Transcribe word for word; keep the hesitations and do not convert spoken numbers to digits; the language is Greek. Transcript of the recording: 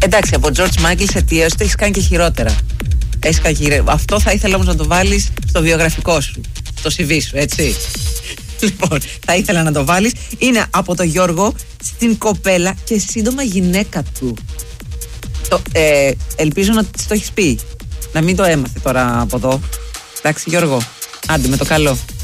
Εντάξει, από George Michael σε τι έω το έχει κάνει και χειρότερα. Έχεις κάνει χειρότερα. Αυτό θα ήθελα όμως να το βάλεις στο βιογραφικό σου, στο σι βι σου, έτσι. Λοιπόν, θα ήθελα να το βάλεις. Είναι από το Γιώργο στην κοπέλα και σύντομα γυναίκα του. Το, ε, ελπίζω να της το έχεις πει. Να μην το έμαθε τώρα από εδώ. Εντάξει, Γιώργο, άντε με το καλό.